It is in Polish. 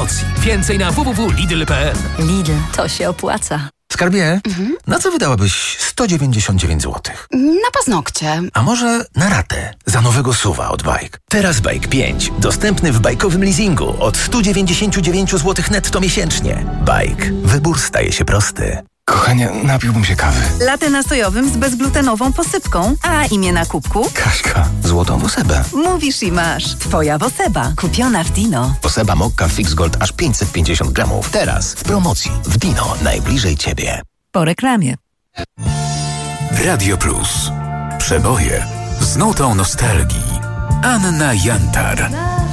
promocji. Więcej na www.lidl.pl. Lidl, to się opłaca. Skarbie, na co wydałabyś 199 zł? Na paznokcie. A może na ratę za nowego SUV-a od Bike? Teraz Bike 5. Dostępny w bajkowym leasingu od 199 zł netto miesięcznie. Bike. Wybór staje się prosty. Kochanie, napiłbym się kawy. Latte nasojowym z bezglutenową posypką. A imię na kubku? Kaśka. Złotą Wosebę. Mówisz i masz. Twoja Woseba. Kupiona w Dino. Woseba Mokka Fix Gold aż 550 gramów. Teraz w promocji w Dino. Najbliżej Ciebie. Po reklamie. Radio Plus. Przeboje z nutą nostalgii. Anna Jantar.